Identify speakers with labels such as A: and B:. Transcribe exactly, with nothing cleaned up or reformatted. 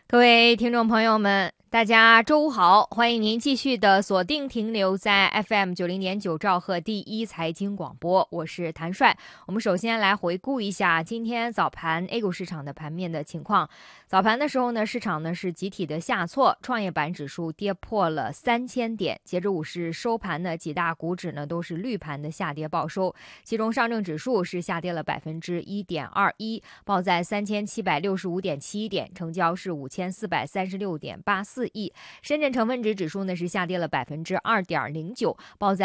A: 各位听众朋友们，大家周五好，欢迎您继续的锁定停留在 F M 九零点九兆赫第一财经广播，我是谭帅。我们首先来回顾一下今天早盘 A 股市场的盘面的情况。早盘的时候呢，市场呢是集体的下挫，创业板指数跌破了三千点。截至午市收盘呢，几大股指呢都是绿盘的下跌报收，其中上证指数是下跌了百分之一点二一，报在三千七百六十五点七一点，成交是五千四百三十六点八四亿。深圳成分指指数呢是下跌了百分之二点零九，报在